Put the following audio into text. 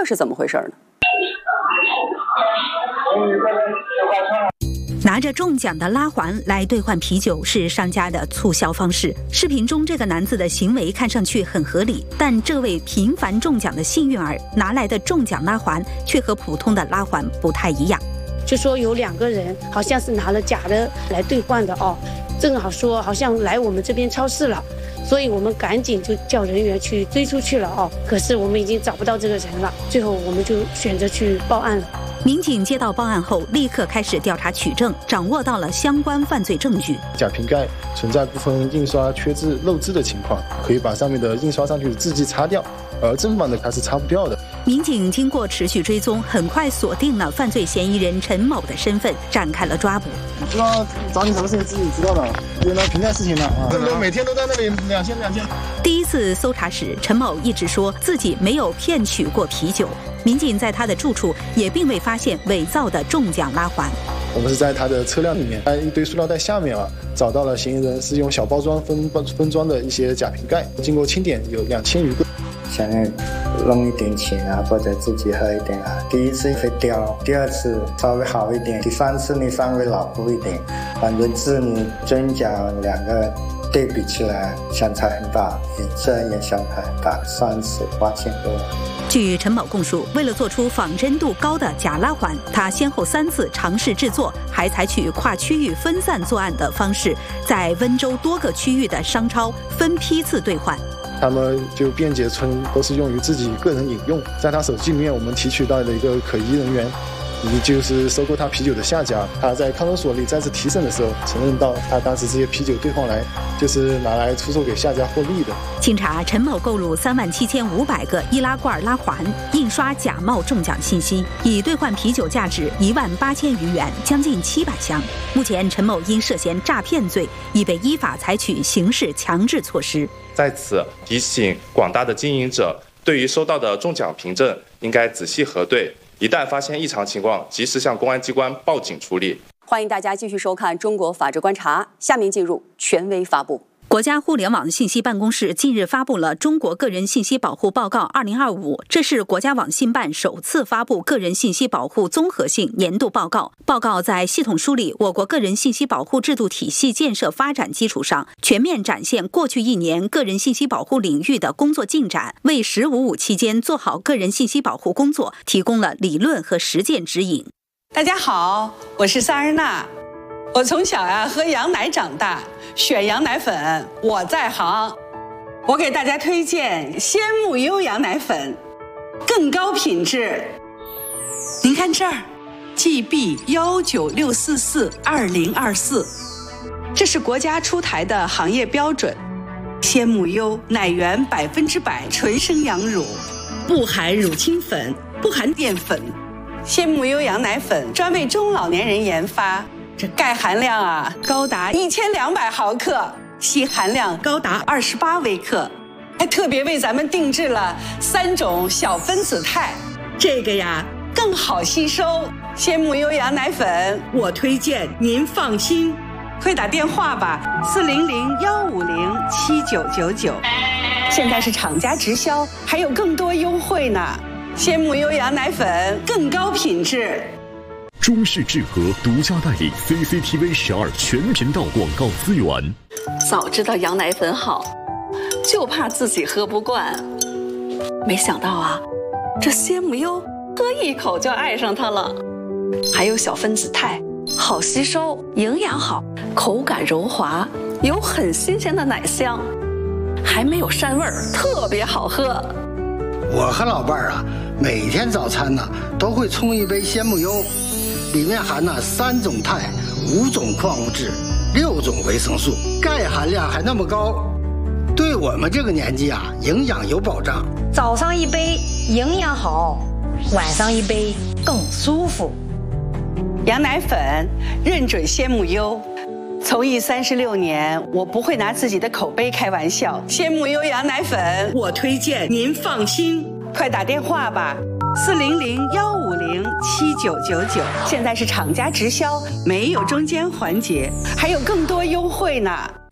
这是怎么回事呢？ 拿着中奖的拉环来兑换啤酒是商家的促销方式。视频中这个男子的行为看上去很合理，但这位频繁中奖的幸运儿拿来的中奖拉环却和普通的拉环不太一样。 就说有2个人好像是拿了假的来兑换的哦，正好说好像来我们这边超市了，所以我们赶紧就叫人员去追出去了哦。可是我们已经找不到这个人了，最后我们就选择去报案了。 民警接到报案后，立刻开始调查取证，掌握到了相关犯罪证据。 假瓶盖存在部分印刷缺字、漏字的情况，可以把上面的印刷上去的字迹擦掉，而正版的它是擦不掉的。 民警经过持续追踪，很快锁定了犯罪嫌疑人陈某的身份，展开了抓捕。 你知道找你什么事情自己知道的，有那瓶盖事情的啊，每天都在那里2000。 第一次搜查时，陈某一直说自己没有骗取过啤酒。民警在他的住处也并未发现伪造的中奖拉环。 我们是在他的车辆里面，在一堆塑料袋下面找到了嫌疑人是用小包装分装的一些假瓶盖，经过清点有2000余个。 想要弄一点钱啊，或者自己喝一点啊。第一次会掉，第二次稍微好一点，第三次你稍微牢固一点。反正字你真假2个对比起来相差很大，颜色也相差很大，30-8000多。 据陈某供述，为了做出仿真度高的假拉环，他先后3次尝试制作，还采取跨区域分散作案的方式，在温州多个区域的商超分批次兑换。 他们就辩解称都是用于自己个人饮用。在他手机里面，我们提取到了一个可疑人员，也就是收购他啤酒的下家。他在看守所里再次提审的时候，承认到他当时这些啤酒兑换来就是拿来出售给下家获利的。 经查，陈某购入37500个易拉罐拉环，印刷假冒中奖信息，以兑换啤酒价值18000余元，将近700箱。目前，陈某因涉嫌诈骗罪，已被依法采取刑事强制措施。 在此提醒广大的经营者，对于收到的中奖凭证应该仔细核对，一旦发现异常情况，及时向公安机关报警处理。 欢迎大家继续收看《中国法治观察》，下面进入权威发布。 国家互联网信息办公室近日发布了《中国个人信息保护报告2025》，这是国家网信办首次发布个人信息保护综合性年度报告。报告在系统梳理我国个人信息保护制度体系建设发展基础上，全面展现过去1年个人信息保护领域的工作进展，为“十五五”期间做好个人信息保护工作提供了理论和实践指引。 大家好，我是萨日娜。我从小喝羊奶长大，选羊奶粉我在行。我给大家推荐鲜木优羊奶粉，更高品质。您看这儿 ，GB196442024，这是国家出台的行业标准。鲜木优奶源100%纯生羊乳，不含乳清粉，不含淀粉。鲜木优羊奶粉专为中老年人研发。这钙含量高达1200毫克，硒含量高达28微克，还特别为咱们定制了3种小分子肽，这个更好吸收。鲜木优羊奶粉，我推荐您放心，快打电话吧，400-150-7999，现在是厂家直销，还有更多优惠呢。鲜木优羊奶粉更高品质。 中式智和独家代理 CCTV 12全频道广告资源。 早知道羊奶粉好，就怕自己喝不惯。没想到这鲜木优喝一口就爱上它了。还有小分子肽，好吸收，营养好，口感柔滑，有很新鲜的奶香，还没有膻味儿，特别好喝。 我和老伴儿每天早餐都会冲一杯鲜木优。里面含3种肽、5种矿物质、6种维生素，钙含量还那么高，对我们这个年纪营养有保障。 早上一杯营养好，晚上一杯更舒服。 羊奶粉认准鲜木优，从艺36年，我不会拿自己的口碑开玩笑。鲜木优羊奶粉，我推荐您放心，快打电话吧。400-150-7999，现在是厂家直销，没有中间环节，还有更多优惠呢。